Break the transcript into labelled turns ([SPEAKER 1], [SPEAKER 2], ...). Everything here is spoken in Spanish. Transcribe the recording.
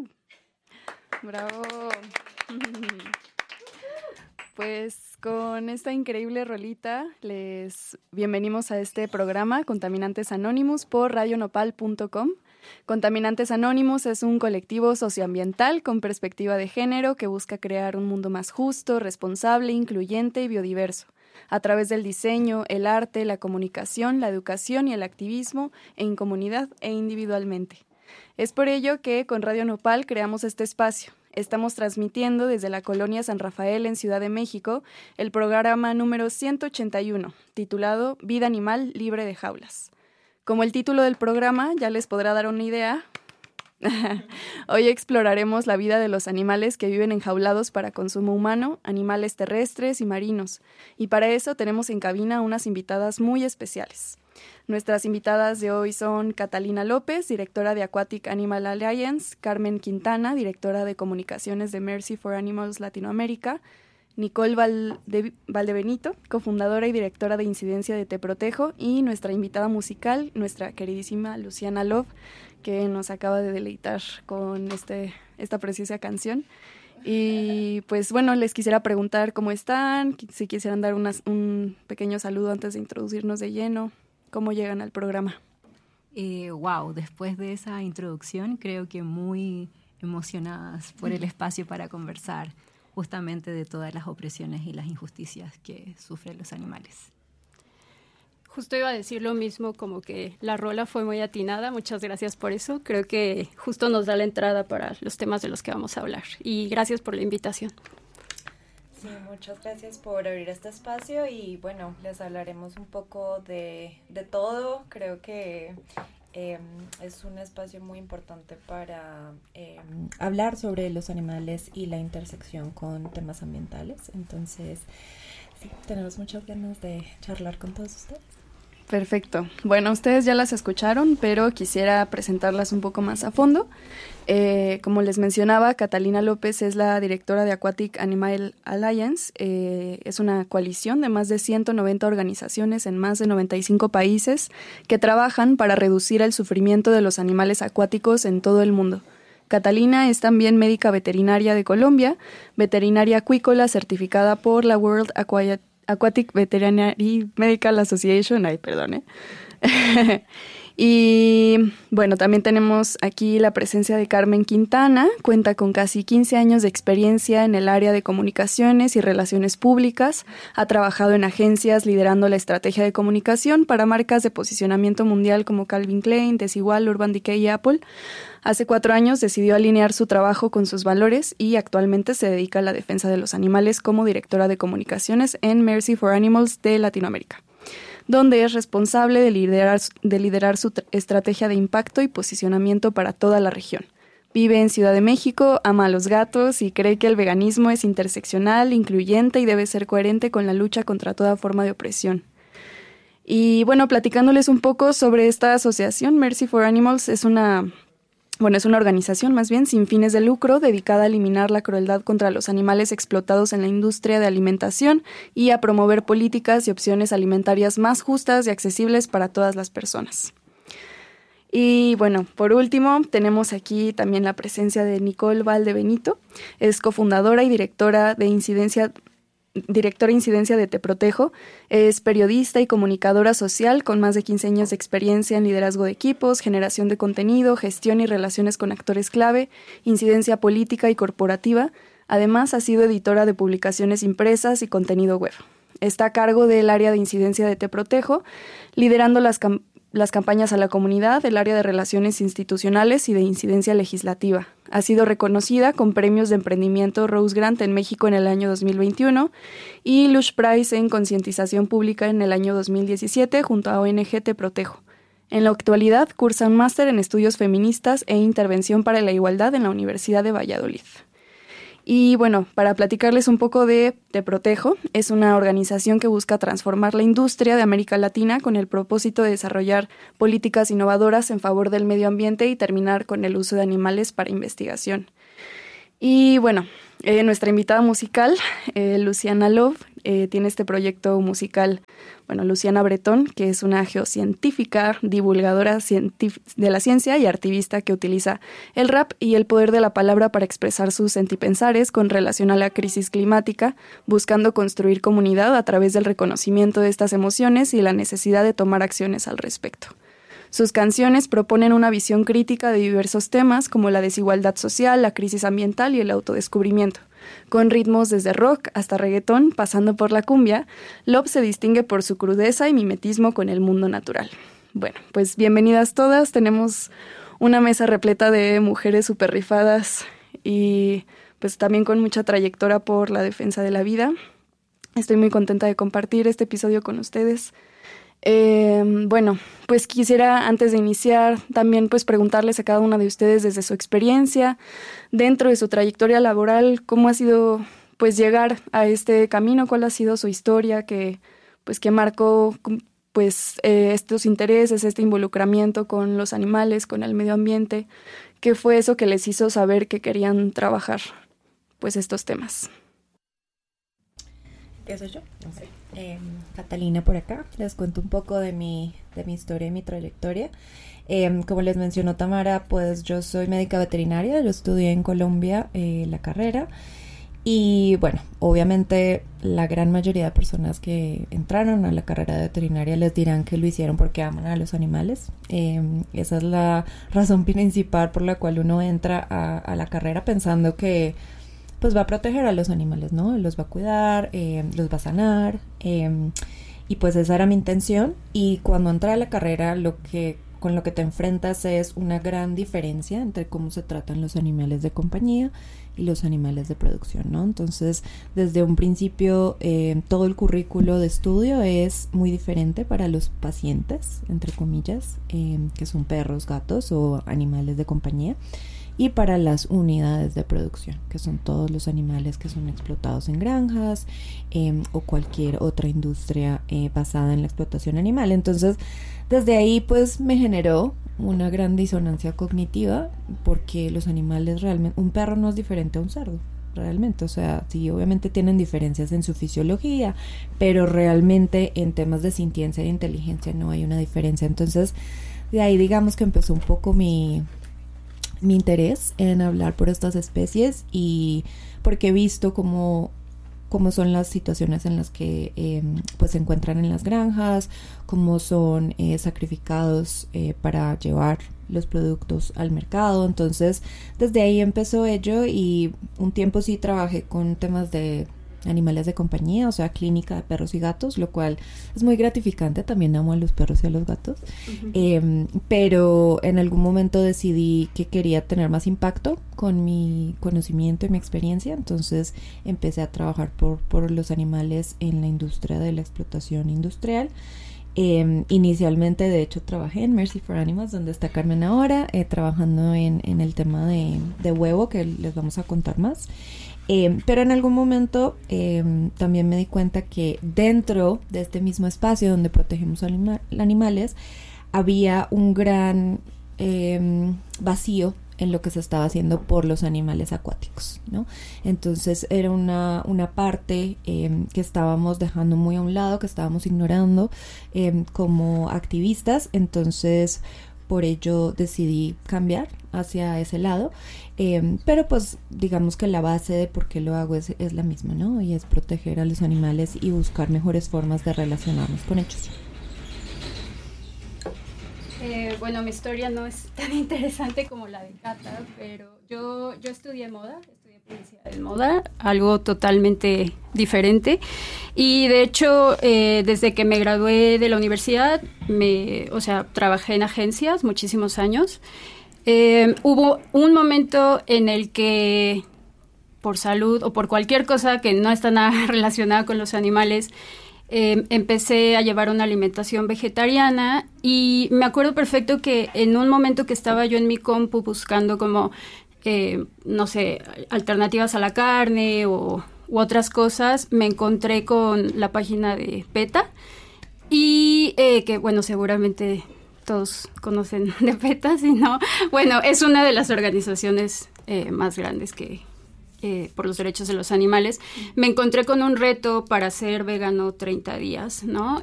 [SPEAKER 1] ¡Bravo! Pues con esta increíble rolita les bienvenimos a este programa Contaminantes Anónimos por radionopal.com. Contaminantes Anónimos es un colectivo socioambiental con perspectiva de género que busca crear un mundo más justo, responsable, incluyente y biodiverso, a través del diseño, el arte, la comunicación, la educación y el activismo en comunidad e individualmente. Es por ello que con Radio Nopal creamos este espacio. Estamos transmitiendo desde la colonia San Rafael en Ciudad de México el programa número 181, titulado Vida Animal Libre de Jaulas. Como el título del programa ya les podrá dar una idea, hoy exploraremos la vida de los animales que viven enjaulados para consumo humano, animales terrestres y marinos. Y para eso tenemos en cabina unas invitadas muy especiales. Nuestras invitadas de hoy son Catalina López, directora de Aquatic Animal Alliance, Carmen Quintana, directora de comunicaciones de Mercy for Animals Latinoamérica, Nicole Valdebenito, cofundadora y directora de Incidencia de Te Protejo, y nuestra invitada musical, nuestra queridísima Luciana Love, que nos acaba de deleitar con esta preciosa canción. Y pues bueno, les quisiera preguntar cómo están, si quisieran dar un pequeño saludo antes de introducirnos de lleno. ¿Cómo llegan al programa?
[SPEAKER 2] Wow, después de esa introducción creo que muy emocionadas por el espacio para conversar justamente de todas las opresiones y las injusticias que sufren los animales.
[SPEAKER 3] Justo iba a decir lo mismo, como que la rola fue muy atinada, muchas gracias por eso. Creo que justo nos da la entrada para los temas de los que vamos a hablar. Y gracias por la invitación.
[SPEAKER 4] Sí, muchas gracias por abrir este espacio y bueno, les hablaremos un poco de todo. Creo que es un espacio muy importante para hablar sobre los animales y la intersección con temas ambientales. Entonces, sí, tenemos muchas ganas de charlar con todos ustedes.
[SPEAKER 1] Perfecto. Bueno, ustedes ya las escucharon, pero quisiera presentarlas un poco más a fondo. Como les mencionaba, Catalina López es la directora de Aquatic Animal Alliance. Es una coalición de más de 190 organizaciones en más de 95 países que trabajan para reducir el sufrimiento de los animales acuáticos en todo el mundo. Catalina es también médica veterinaria de Colombia, veterinaria acuícola certificada por la World Aquatic Veterinary Medical Association. Y bueno, también tenemos aquí la presencia de Carmen Quintana. Cuenta con casi 15 años de experiencia en el área de comunicaciones y relaciones públicas. Ha trabajado en agencias liderando la estrategia de comunicación para marcas de posicionamiento mundial como Calvin Klein, Desigual, Urban Decay y Apple. Hace 4 años decidió alinear su trabajo con sus valores y actualmente se dedica a la defensa de los animales como directora de comunicaciones en Mercy for Animals de Latinoamérica, donde es responsable de liderar su estrategia de impacto y posicionamiento para toda la región. Vive en Ciudad de México, ama a los gatos y cree que el veganismo es interseccional, incluyente y debe ser coherente con la lucha contra toda forma de opresión. Y bueno, platicándoles un poco sobre esta asociación, Mercy for Animals es una organización más bien sin fines de lucro dedicada a eliminar la crueldad contra los animales explotados en la industria de alimentación y a promover políticas y opciones alimentarias más justas y accesibles para todas las personas. Y bueno, por último, tenemos aquí también la presencia de Nicole Valdebenito. Es cofundadora y directora Incidencia de Te Protejo. Es periodista y comunicadora social con más de 15 años de experiencia en liderazgo de equipos, generación de contenido, gestión y relaciones con actores clave, incidencia política y corporativa. Además, ha sido editora de publicaciones impresas y contenido web. Está a cargo del área de incidencia de Te Protejo, liderando las campañas a la comunidad, el área de relaciones institucionales y de incidencia legislativa. Ha sido reconocida con premios de emprendimiento Rose Grant en México en el año 2021 y Lush Prize en concientización pública en el año 2017 junto a ONG Te Protejo. En la actualidad cursa un máster en estudios feministas e intervención para la igualdad en la Universidad de Valladolid. Y bueno, para platicarles un poco de Te Protejo, es una organización que busca transformar la industria de América Latina con el propósito de desarrollar políticas innovadoras en favor del medio ambiente y terminar con el uso de animales para investigación. Y bueno, nuestra invitada musical, Luciana Love, tiene este proyecto musical, bueno, Luciana Bretón, que es una geocientífica, divulgadora de la ciencia y activista que utiliza el rap y el poder de la palabra para expresar sus sentipensares con relación a la crisis climática, buscando construir comunidad a través del reconocimiento de estas emociones y la necesidad de tomar acciones al respecto. Sus canciones proponen una visión crítica de diversos temas como la desigualdad social, la crisis ambiental y el autodescubrimiento. Con ritmos desde rock hasta reggaetón, pasando por la cumbia, Love se distingue por su crudeza y mimetismo con el mundo natural. Bueno, pues bienvenidas todas. Tenemos una mesa repleta de mujeres súper rifadas y pues también con mucha trayectoria por la defensa de la vida. Estoy muy contenta de compartir este episodio con ustedes. Bueno, pues quisiera antes de iniciar también pues preguntarles a cada una de ustedes desde su experiencia, dentro de su trayectoria laboral, cómo ha sido pues llegar a este camino, cuál ha sido su historia que marcó pues estos intereses, este involucramiento con los animales, con el medio ambiente, qué fue eso que les hizo saber que querían trabajar pues estos temas.
[SPEAKER 4] ¿Empiezo yo? No sé. Catalina por acá, les cuento un poco de mi historia y mi trayectoria. Como les mencionó Tamara, pues yo soy médica veterinaria, yo estudié en Colombia la carrera y bueno, obviamente la gran mayoría de personas que entraron a la carrera de veterinaria les dirán que lo hicieron porque aman a los animales. Esa es la razón principal por la cual uno entra a la carrera pensando que pues va a proteger a los animales, ¿no? Los va a cuidar, los va a sanar, y pues esa era mi intención. Y cuando entré a la carrera, con lo que te enfrentas es una gran diferencia entre cómo se tratan los animales de compañía y los animales de producción, ¿no? Entonces, desde un principio, todo el currículo de estudio es muy diferente para los pacientes, entre comillas, que son perros, gatos o animales de compañía, y para las unidades de producción, que son todos los animales que son explotados en granjas o cualquier otra industria basada en la explotación animal. Entonces, desde ahí pues me generó una gran disonancia cognitiva, porque los animales realmente, un perro no es diferente a un cerdo, realmente, o sea, sí, obviamente tienen diferencias en su fisiología, pero realmente en temas de sintiencia e inteligencia no hay una diferencia. Entonces, de ahí digamos que empezó un poco mi interés en hablar por estas especies, y porque he visto cómo son las situaciones en las que pues se encuentran en las granjas, cómo son sacrificados para llevar los productos al mercado. Entonces desde ahí empezó ello, y un tiempo sí trabajé con temas de animales de compañía, o sea, clínica de perros y gatos, lo cual es muy gratificante. También amo a los perros y a los gatos. Uh-huh. Pero en algún momento decidí que quería tener más impacto con mi conocimiento y mi experiencia, entonces empecé a trabajar por los animales en la industria de la explotación industrial. Inicialmente, de hecho, trabajé en Mercy for Animals, donde está Carmen ahora, trabajando en el tema de huevo, que les vamos a contar más. Pero en algún momento también me di cuenta que dentro de este mismo espacio donde protegemos animales había un gran vacío en lo que se estaba haciendo por los animales acuáticos, ¿no? Entonces era una parte que estábamos dejando muy a un lado, que estábamos ignorando como activistas. Entonces por ello decidí cambiar hacia ese lado, pero pues digamos que la base de por qué lo hago es la misma, ¿no? Y es proteger a los animales y buscar mejores formas de relacionarnos con ellos.
[SPEAKER 3] Bueno, mi historia no es tan interesante como la de Cata, pero yo estudié publicidad en moda, algo totalmente diferente. Y de hecho, desde que me gradué de la universidad, trabajé en agencias muchísimos años. Hubo un momento en el que, por salud o por cualquier cosa que no está nada relacionada con los animales, empecé a llevar una alimentación vegetariana, y me acuerdo perfecto que en un momento que estaba yo en mi compu buscando como, alternativas a la carne u otras cosas, me encontré con la página de PETA, y que, bueno, seguramente todos conocen de PETA, si no, bueno, es una de las organizaciones más grandes que por los derechos de los animales, me encontré con un reto para ser vegano 30 días, ¿no?